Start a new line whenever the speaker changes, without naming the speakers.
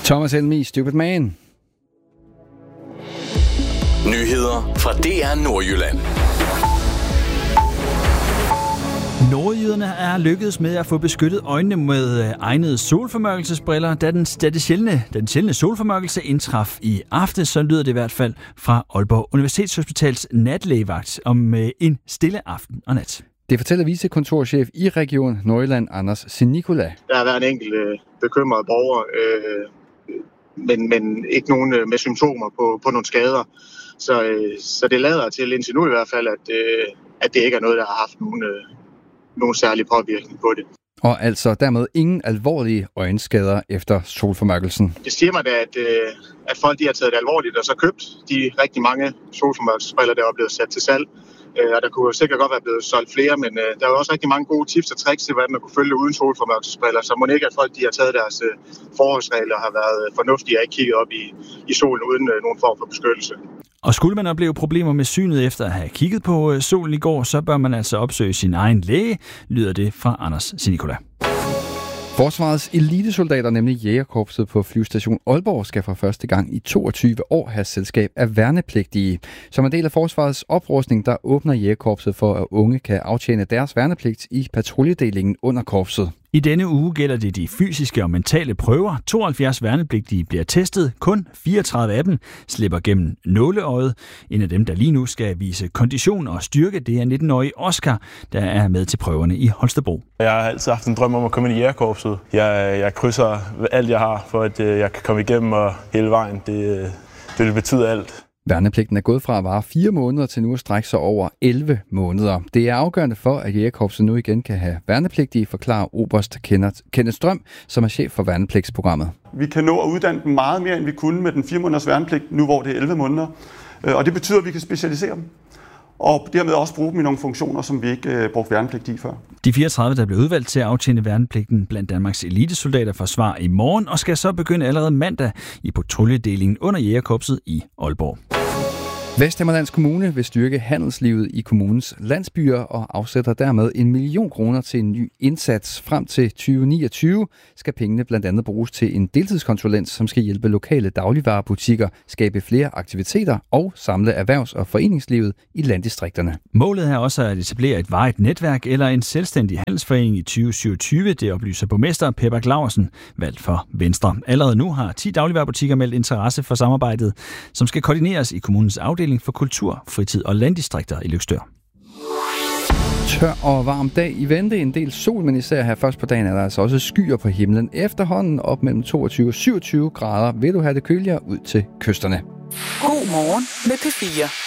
Thomas Helmig, Stupid Man.
Nyheder fra DR Nordjylland.
Nordjyderne er lykkedes med at få beskyttet øjnene med egnede solformørkelsesbriller, da den sjældne solformørkelse indtraf i aften, så lyder det i hvert fald fra Aalborg Universitetshospitals natlægevagt om en stille aften og nat.
Det fortæller vicekontorchef i Region Nordjylland, Anders Sinicula.
Der har været en enkelt bekymret borger, men ikke nogen med symptomer på nogle skader. Så det lader til indtil nu i hvert fald, at det ikke er noget, der har haft nogen særlig påvirkning på det.
Og altså dermed ingen alvorlige øjenskader efter solformørkelsen.
Det siger mig da, at folk de har taget det alvorligt og så købt de rigtig mange solformørkelsesbriller, der er blevet sat til salg. Og der kunne sikkert godt være blevet solgt flere, men der er også rigtig mange gode tips og tricks til, hvordan man kunne følge uden solformørkelsesbriller. Så må ikke, at folk de har taget deres forholdsregler og har været fornuftige og ikke kigget op i solen uden nogen form for beskyttelse.
Og skulle man opleve problemer med synet efter at have kigget på solen i går, så bør man altså opsøge sin egen læge, lyder det fra Anders Sinicula.
Forsvarets elitesoldater, nemlig Jægerkorpset på Flyvestation Aalborg, skal for første gang i 22 år have selskab af værnepligtige. Som en del af Forsvarets oprustning, der åbner Jægerkorpset for, at unge kan aftjene deres værnepligt i patruljedelingen under korpset.
I denne uge gælder det de fysiske og mentale prøver. 72 værnepligtige bliver testet. Kun 34 af dem slipper gennem nåleøjet. En af dem, der lige nu skal vise kondition og styrke, det er 19-årige Oscar, der er med til prøverne i Holstebro.
Jeg har altid haft en drøm om at komme ind i Jægerkorpset. Jeg krydser alt, jeg har, for at jeg kan komme igennem og hele vejen. Det vil betyde alt.
Værnepligten er gået fra at vare 4 måneder til nu at strække sig over 11 måneder. Det er afgørende for, at Jægerkorpset nu igen kan have værnepligtige, forklarer oberst Kenneth Strøm, som er chef for værnepligtsprogrammet.
Vi kan nå at uddanne dem meget mere, end vi kunne med den 4 måneders værnepligt, nu hvor det er 11 måneder. Og det betyder, at vi kan specialisere dem. Og dermed også bruge dem i nogle funktioner, som vi ikke brugte værnepligt i før.
De 34, der blev udvalgt til at aftjene værnepligten blandt Danmarks elitesoldater, forsvar i morgen og skal så begynde allerede mandag i patruljedelingen under Jægerkorpset i Aalborg.
Vesthimmerlands Kommune vil styrke handelslivet i kommunens landsbyer og afsætter dermed 1 million kroner til en ny indsats. Frem til 2029 skal pengene blandt andet bruges til en deltidskonsulent, som skal hjælpe lokale dagligvarebutikker, skabe flere aktiviteter og samle erhvervs- og foreningslivet i landdistrikterne.
Målet er også at etablere et varigt netværk eller en selvstændig handelsforening i 2027, det oplyser borgmester Pepper Clausen, valgt for Venstre. Allerede nu har 10 dagligvarebutikker meldt interesse for samarbejdet, som skal koordineres i kommunens afdeling for kultur, fritid og landdistrikter i Løgstør.
Tør og varm dag i vente. En del sol, men især her først på dagen er der altså også skyer på himlen. Efterhånden op mellem 22 og 27 grader vil du have det køligere ud til kysterne.
God morgen med P4.